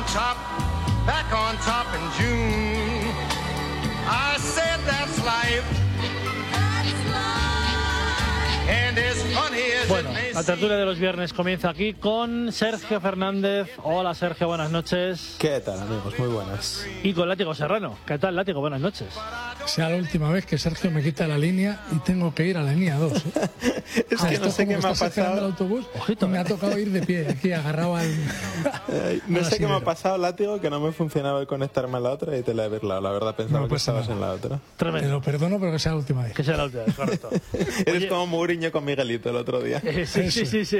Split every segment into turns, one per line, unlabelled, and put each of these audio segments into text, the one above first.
back on top in June. I said that's life. And as funny as
Bueno,
it may
la tertulia de los viernes comienza aquí con Sergio Fernández. Hola Sergio, buenas noches.
¿Qué tal, amigos? Muy buenas.
Y con Látigo Serrano. ¿Qué tal, Látigo? Buenas noches.
Sea la última vez que Sergio me quita la línea y tengo que ir a la línea 2.
Es que no sé qué me ha pasado.
El autobús,
Ojito,
me ha tocado ir de pie, aquí agarrado al...
No sé qué me ha
asidero.
pasado, Látigo, que no me funcionaba el conectarme a la otra y te la he birlado. La verdad, pensaba
No
que
pasa
estabas
nada.
en la otra.
Te
Tremendo.
lo perdono, pero que sea la última vez.
Que sea la última vez, correcto.
Eres
Oye,
como Mourinho con Miguelito el otro día.
Sí.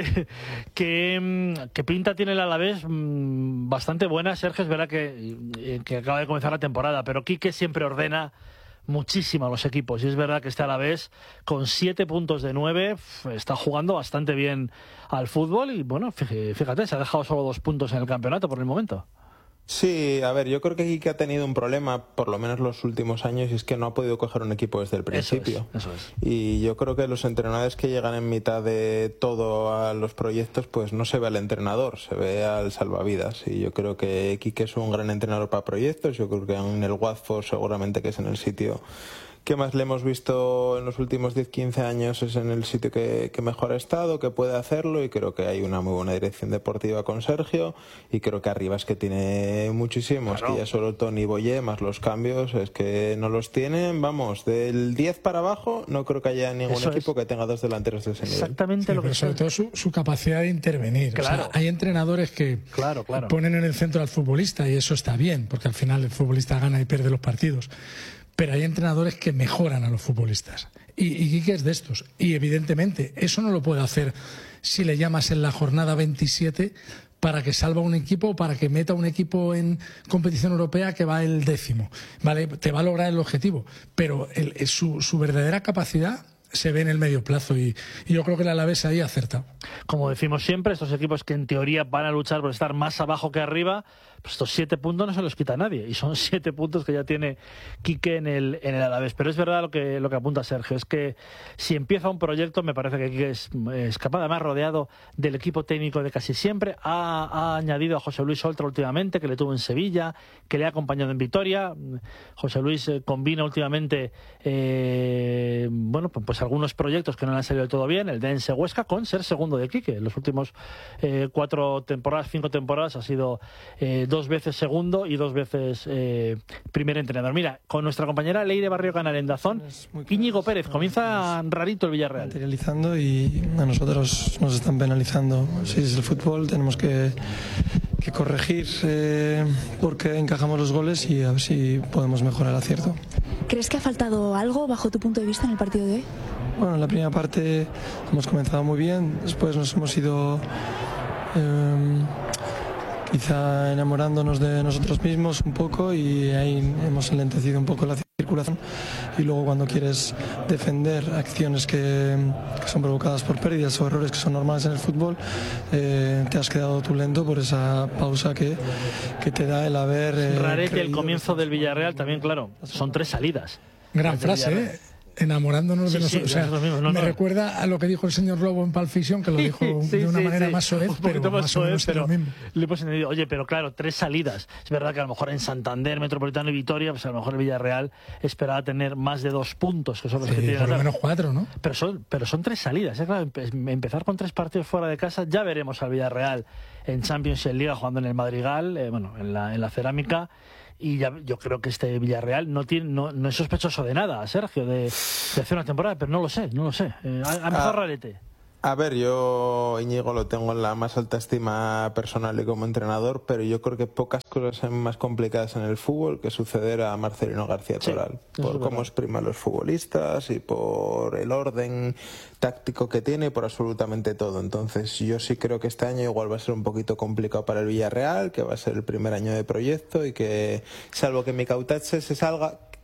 Que pinta tiene el Alavés bastante buena, Sergio. Es verdad que acaba de comenzar la temporada, pero Quique siempre ordena muchísimo a los equipos. Y es verdad que este Alavés, con 7 puntos de 9, está jugando bastante bien al fútbol. Y bueno, fíjate, se ha dejado solo 2 puntos en el campeonato por el momento.
Sí, a ver, yo creo que Quique ha tenido un problema, por lo menos los últimos años, y es que no ha podido coger un equipo desde el principio.
Eso es.
Y yo creo que los entrenadores que llegan en mitad de todo a los proyectos, pues no se ve al entrenador, se ve al salvavidas. Y yo creo que Quique es un gran entrenador para proyectos. Yo creo que en el Watford seguramente que es en el sitio que más le hemos visto en los últimos 10-15 años, es en el sitio que mejor ha estado, que puede hacerlo, y creo que hay una muy buena dirección deportiva con Sergio, y creo que arriba es que tiene muchísimos,
Claro.
que ya solo Tony Boyé más los cambios, es que no los tienen, vamos, del 10 para abajo no creo que haya ningún
Eso
equipo
es.
que tenga 2 delanteros de ese nivel.
Exactamente
Sí,
lo que
pero sobre todo su capacidad de intervenir.
Claro.
O sea, hay entrenadores que
Claro.
ponen en el centro al futbolista y eso está bien, porque al final el futbolista gana y pierde los partidos. Pero hay entrenadores que mejoran a los futbolistas. Y Quique es de estos. Y evidentemente eso no lo puede hacer si le llamas en la jornada 27 para que salva un equipo o para que meta un equipo en competición europea que va el 10º. ¿Vale? Te va a lograr el objetivo. Pero su verdadera capacidad se ve en el medio plazo y yo creo que el Alavés ahí ha acertado.
Como decimos siempre, estos equipos que en teoría van a luchar por estar más abajo que arriba, pues estos 7 puntos no se los quita a nadie. Y son 7 puntos que ya tiene Quique en el Alavés. Pero es verdad lo que apunta Sergio, es que si empieza un proyecto, me parece que Quique es capaz, además rodeado del equipo técnico de casi siempre. Ha añadido a José Luis Oltra últimamente, que le tuvo en Sevilla, que le ha acompañado en Vitoria. José Luis combina últimamente pues algunos proyectos que no le han salido del todo bien, el de Ense Huesca, con ser segundo de Quique. En los últimos 5 temporadas ha sido 2 veces segundo y 2 veces primer entrenador. Mira, con nuestra compañera Leire Barrio Canal en Dazón, Íñigo Pérez, comienza rarito el Villarreal.
Materializando y a nosotros nos están penalizando. Si es el fútbol, tenemos que corregir porque encajamos los goles y a ver si podemos mejorar el acierto.
¿Crees que ha faltado algo bajo tu punto de vista en el partido de hoy?
Bueno, en la primera parte hemos comenzado muy bien, después nos hemos ido quizá enamorándonos de nosotros mismos un poco y ahí hemos enlentecido un poco la circulación, y luego cuando quieres defender acciones que son provocadas por pérdidas o errores que son normales en el fútbol, te has quedado tú lento por esa pausa que te da el haber
Rarete, el
creído
comienzo del Villarreal también, claro, son 3 salidas.
Gran
Las del
frase,
Villarreal.
¿eh? Enamorándonos de
Sí,
nosotros.
de nosotros mismos.
Me recuerda a lo que dijo el señor Lobo en Pulp Fiction, que lo dijo de una manera más soez,
un
pero
poquito más
más o
soez,
menos es
pero
lo mismo.
le hemos entendido. Oye, pero claro, 3 salidas. Es verdad que a lo mejor en Santander, Metropolitano y Vitoria, pues a lo mejor el Villarreal esperaba tener más de 2 puntos, que son los que tiene.
Por lo menos 4, ¿no?
Pero son 3 salidas. Claro, empezar con 3 partidos fuera de casa, ya veremos al Villarreal en Champions y en Liga jugando en el Madrigal, en la Cerámica. Y ya, yo creo que este Villarreal no es sospechoso de nada, Sergio, de hacer una temporada, pero no lo sé. Ha empezado rarete.
A ver, yo Íñigo lo tengo en la más alta estima personal y como entrenador, pero yo creo que pocas cosas son más complicadas en el fútbol que suceder a Marcelino García Toral, por cómo exprime a los futbolistas y por el orden táctico que tiene y por absolutamente todo. Entonces yo sí creo que este año igual va a ser un poquito complicado para el Villarreal, que va a ser el primer año de proyecto y que, salvo que Micautache se salga,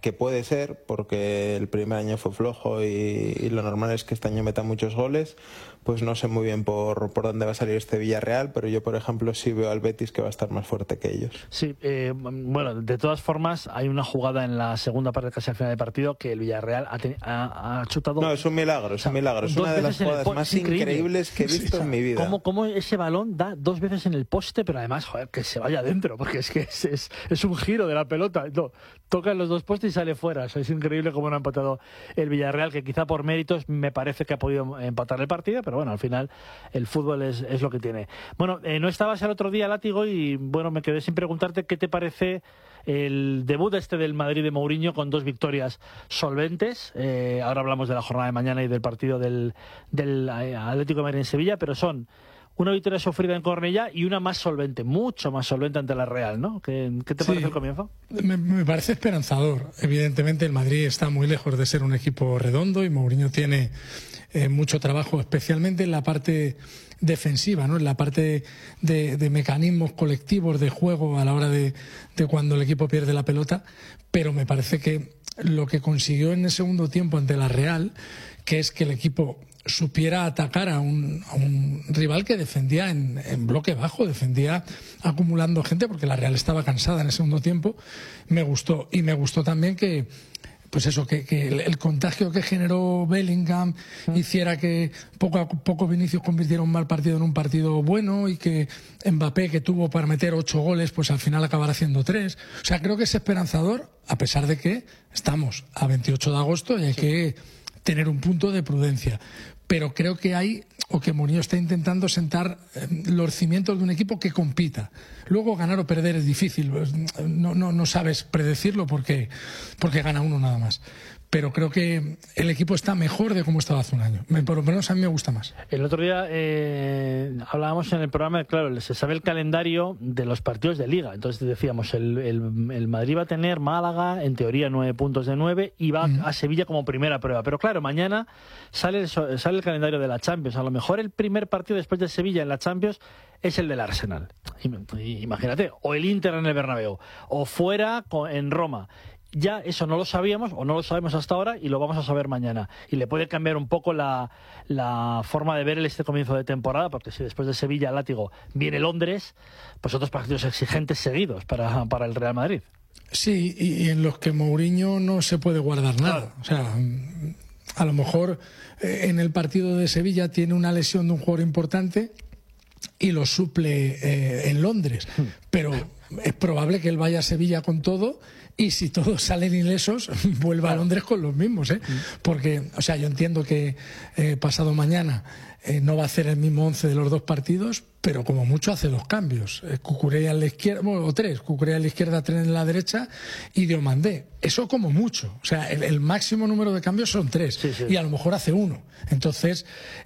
que puede ser, porque el primer año fue flojo y lo normal es que este año meta muchos goles, pues no sé muy bien por dónde va a salir este Villarreal, pero yo, por ejemplo, sí veo al Betis que va a estar más fuerte que ellos.
Sí, bueno, de todas formas, hay una jugada en la segunda parte casi al final del partido que el Villarreal ha chutado...
No, es un milagro, es un milagro. Es una de las jugadas más increíbles que he visto en mi vida.
¿Cómo ese balón da 2 veces en el poste, pero además, joder, que se vaya adentro, porque es que es un giro de la pelota. No, toca en los 2 postes y sale fuera. O sea, es increíble cómo no ha empatado el Villarreal, que quizá por méritos me parece que ha podido empatar el partido, pero bueno, al final el fútbol es lo que tiene. Bueno, no estabas el otro día, Látigo, y bueno, me quedé sin preguntarte qué te parece el debut del Madrid de Mourinho con 2 victorias solventes. Ahora hablamos de la jornada de mañana y del partido del Atlético de Madrid en Sevilla, pero son una victoria sufrida en Cornellá y una más solvente, mucho más solvente ante la Real, ¿no? ¿Qué te parece el comienzo?
Me parece esperanzador. Evidentemente el Madrid está muy lejos de ser un equipo redondo y Mourinho tiene mucho trabajo, especialmente en la parte defensiva, ¿no? En la parte de mecanismos colectivos de juego a la hora de cuando el equipo pierde la pelota, pero me parece que lo que consiguió en el segundo tiempo ante la Real, que es que el equipo supiera atacar a un rival que defendía en bloque bajo, defendía acumulando gente, porque la Real estaba cansada en el segundo tiempo, me gustó. Y me gustó también que pues eso, que el contagio que generó Bellingham hiciera que poco a poco Vinicius convirtiera un mal partido en un partido bueno, y que Mbappé, que tuvo para meter 8 goles, pues al final acabara haciendo 3. O sea, creo que es esperanzador, a pesar de que estamos a 28 de agosto y hay que tener un punto de prudencia. Pero creo que Mourinho está intentando sentar los cimientos de un equipo que compita. Luego ganar o perder es difícil, no sabes predecirlo porque gana uno nada más. Pero creo que el equipo está mejor de cómo estaba hace un año. Por lo menos a mí me gusta más.
El otro día hablábamos en el programa, claro, se sabe el calendario de los partidos de Liga. Entonces decíamos, el Madrid va a tener Málaga, en teoría 9 puntos de 9, y va a Sevilla como primera prueba. Pero claro, mañana sale el calendario de la Champions. A lo mejor el primer partido después de Sevilla en la Champions es el del Arsenal. Imagínate, o el Inter en el Bernabéu, o fuera en Roma. Ya eso no lo sabíamos, o no lo sabemos hasta ahora, y lo vamos a saber mañana. Y le puede cambiar un poco la forma de ver este comienzo de temporada, porque si después de Sevilla, Látigo, viene Londres, pues otros partidos exigentes seguidos para el Real Madrid.
Sí, y en los que Mourinho no se puede guardar nada. O sea, a lo mejor en el partido de Sevilla tiene una lesión de un jugador importante y lo suple en Londres, pero es probable que él vaya a Sevilla con todo, y si todos salen ilesos, vuelva a Londres con los mismos, porque, o sea, yo entiendo que pasado mañana no va a hacer el mismo 11 de los 2 partidos, pero como mucho hace 2 cambios. Cucurella a la izquierda, o 3, Cucurella a la izquierda, 3 en la derecha, y Diomandé. Eso como mucho. O sea, el máximo número de cambios son 3, sí. Y a lo mejor hace 1. Entonces,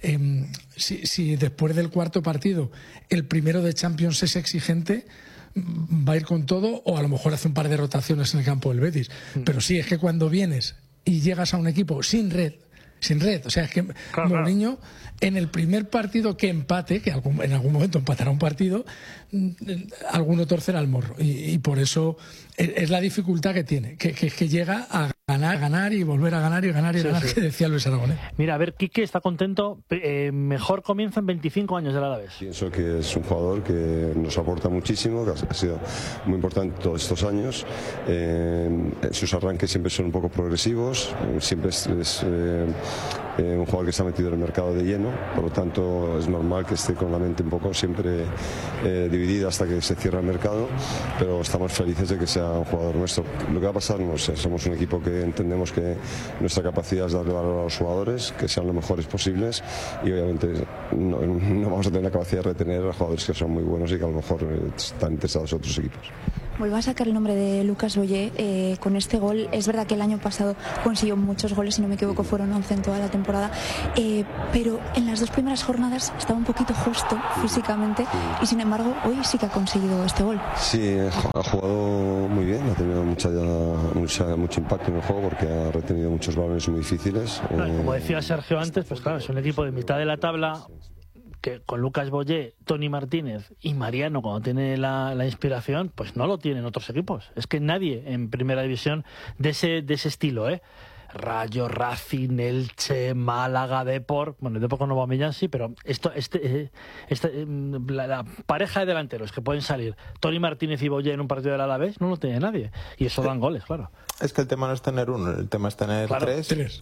si después del cuarto partido el primero de Champions es exigente, va a ir con todo, o a lo mejor hace un par de rotaciones en el campo del Betis. Pero sí, es que cuando vienes y llegas a un equipo sin red, o sea, es que Mourinho, en el primer partido que empate, que en algún momento empatará un partido, alguno torcerá el morro, y por eso es la dificultad que tiene, que llega a ganar y volver a ganar y ganar, sí. Que decía Luis Aragonés.
Mira, a ver, Quique está contento, mejor comienzo en 25 años del Alavés.
Pienso que es un jugador que nos aporta muchísimo, que ha sido muy importante todos estos años. Sus arranques siempre son un poco progresivos, siempre es un jugador que está metido en el mercado de lleno, por lo tanto es normal que esté con la mente un poco siempre dividida hasta que se cierra el mercado, pero estamos felices de que sea un jugador nuestro. Lo que va a pasar, no sé, somos un equipo que entendemos que nuestra capacidad es darle valor a los jugadores, que sean lo mejores posibles, y obviamente no vamos a tener la capacidad de retener a jugadores que son muy buenos y que a lo mejor están interesados en otros equipos.
Vuelvo a sacar el nombre de Lucas Boyé con este gol. Es verdad que el año pasado consiguió muchos goles, si no me equivoco fueron 11 en toda la temporada, pero en las 2 primeras jornadas estaba un poquito justo físicamente, y sin embargo hoy sí que ha conseguido este gol.
Sí, ha jugado muy bien, ha tenido mucho impacto en el juego, porque ha retenido muchos balones muy difíciles.
Como decía Sergio antes, pues claro, es un equipo de mitad de la tabla que con Lucas Boyé, Toni Martínez y Mariano, cuando tiene la inspiración, pues no lo tienen otros equipos. Es que nadie en primera división de ese estilo, Rayo, Racing, Elche, Málaga, Depor. Bueno, el Depor con Aubameyang sí, pero la pareja de delanteros que pueden salir, Toni Martínez y Boyé en un partido del Alavés, no lo tiene nadie. Y eso dan goles, claro.
Es que el tema no es tener uno, el tema es tener tres.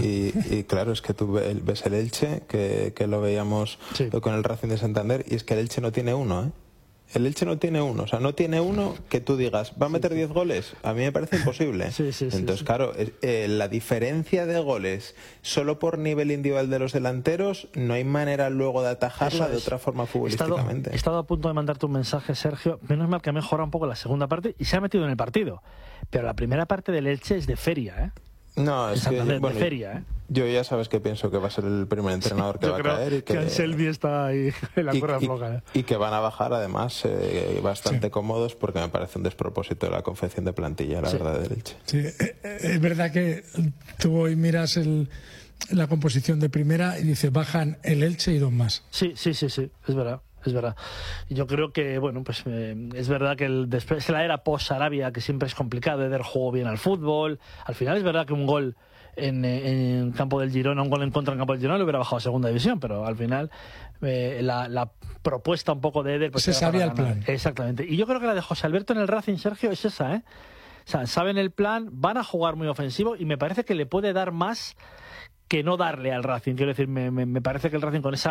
Y claro, es que tú ves el Elche, que lo veíamos con el Racing de Santander, y es que el Elche no tiene uno, El Elche no tiene uno, o sea, no tiene uno que tú digas, ¿va a meter 10 goles? A mí me parece imposible. Entonces, claro, la diferencia de goles solo por nivel individual de los delanteros, no hay manera luego de atajarla de otra forma futbolísticamente.
He estado a punto de mandarte un mensaje, Sergio. Menos mal que ha mejorado un poco la segunda parte y se ha metido en el partido. Pero la primera parte del Elche es de feria,
No, es que,
de feria,
Yo ya sabes que pienso que va a ser el primer entrenador que va a caer. Y que
Anselmi está ahí en la cuerda floja.
Y que van a bajar, además, bastante cómodos, porque me parece un despropósito la confección de plantilla, la verdad, del Elche.
Sí, es verdad que tú hoy miras la composición de primera y dices, bajan el Elche y dos más.
Sí, es verdad. Es verdad. Yo creo que, bueno, pues es verdad que después de la era post-Sarabia, que siempre es complicado, Eder jugó bien al fútbol. Al final es verdad que un gol en campo del Girona, un gol en contra en campo del Girona, le hubiera bajado a segunda división, pero al final la propuesta un poco de Eder... Pues
se sabía el plan.
Exactamente. Y yo creo que la de José Alberto en el Racing, Sergio, es esa, O sea, saben el plan, van a jugar muy ofensivo y me parece que le puede dar más que no darle al Racing. Quiero decir, me parece que el Racing con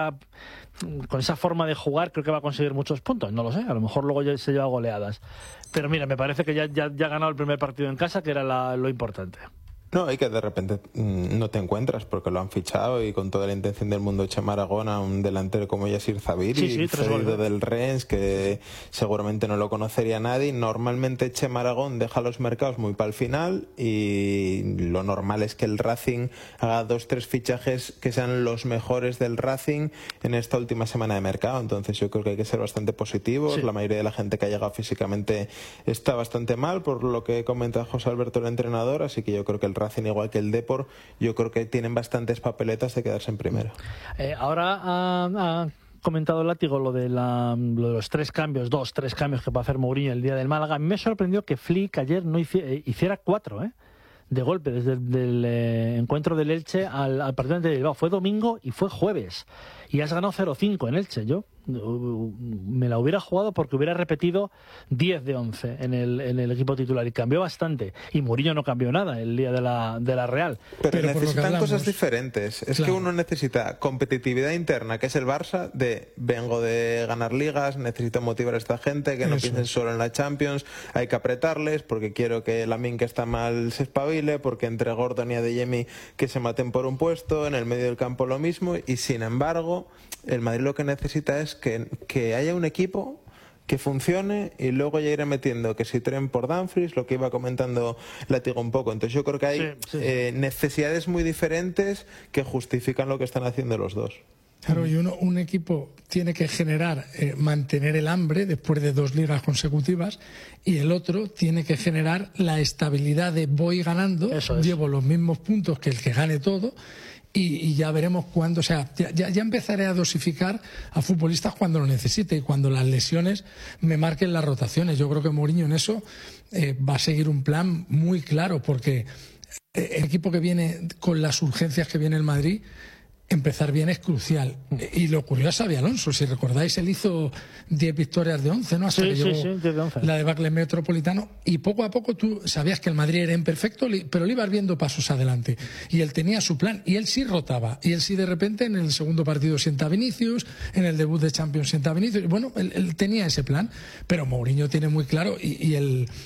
esa forma de jugar creo que va a conseguir muchos puntos. No lo sé, a lo mejor luego ya se lleva goleadas. Pero mira, me parece que ya ha ganado el primer partido en casa, que era lo importante.
No, y que de repente no te encuentras porque lo han fichado y con toda la intención del mundo Chema Aragona, un delantero como Yassir Zabiri, cedido del Rennes, que seguramente no lo conocería nadie. Normalmente Chema Aragón deja los mercados muy para el final y lo normal es que el Racing haga 2-3 fichajes que sean los mejores del Racing en esta última semana de mercado. Entonces yo creo que hay que ser bastante positivos. La mayoría de la gente que ha llegado físicamente está bastante mal, por lo que comenta José Alberto, el entrenador, así que yo creo que el Racing, igual que el Depor, yo creo que tienen bastantes papeletas de quedarse en primera.
Ahora ha comentado Látigo lo de los 3 cambios que va a hacer Mourinho el día del Málaga. A mí me sorprendió que Flick ayer no hiciera 4, de golpe, desde el encuentro del Elche al partido de Bilbao. Fue domingo y fue jueves. Y has ganado 0-5 en Elche. Yo me la hubiera jugado porque hubiera repetido 10 de 11 en el equipo titular, y cambió bastante. Y Mourinho no cambió nada el día de la Real.
Pero necesitan cosas diferentes. Es que uno necesita competitividad interna, que es el Barça, vengo de ganar ligas, necesito motivar a esta gente, que no piensen solo en la Champions, hay que apretarles, porque quiero que Lamine, que está mal, se espabile, porque entre Gordon y Adeyemi que se maten por un puesto, en el medio del campo lo mismo, y sin embargo el Madrid lo que necesita es que haya un equipo que funcione, y luego ya iré metiendo que si Trent por Dumfries, lo que iba comentando Látigo un poco. Entonces yo creo que hay necesidades muy diferentes que justifican lo que están haciendo los dos.
Claro, y un equipo tiene que generar, mantener el hambre después de 2 ligas consecutivas, y el otro tiene que generar la estabilidad de voy ganando, llevo los mismos puntos que el que gane todo, y ya veremos cuándo. O sea, ya empezaré a dosificar a futbolistas cuando lo necesite y cuando las lesiones me marquen las rotaciones. Yo creo que Mourinho en eso va a seguir un plan muy claro, porque el equipo que viene con las urgencias que viene el Madrid, empezar bien es crucial. Y le ocurrió a Xabi Alonso, si recordáis, él hizo 10 victorias de 11, ¿no? Hasta que llegó la debacle Metropolitano, y poco a poco tú sabías que el Madrid era imperfecto, pero le ibas viendo pasos adelante, y él tenía su plan, y él sí rotaba, y él sí de repente en el segundo partido sienta a Vinicius, en el debut de Champions sienta a Vinicius, y bueno, él tenía ese plan, pero Mourinho tiene muy claro, y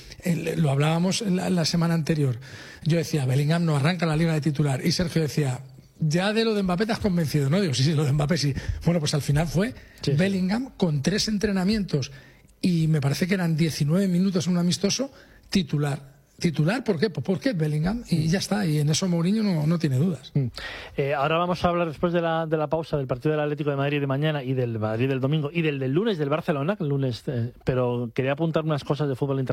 lo hablábamos la semana anterior. Yo decía, Bellingham no arranca la liga de titular, y Sergio decía, ya de lo de Mbappé te has convencido, ¿no? Digo, sí, lo de Mbappé sí. Bueno, pues al final fue Bellingham con 3 entrenamientos y me parece que eran 19 minutos en un amistoso, titular. ¿Titular? ¿Por qué? Pues porque es Bellingham, y ya está. Y en eso Mourinho no tiene dudas.
Ahora vamos a hablar, después de la pausa, del partido del Atlético de Madrid de mañana y del Madrid del domingo y del lunes del Barcelona, el lunes, pero quería apuntar unas cosas de fútbol internacional.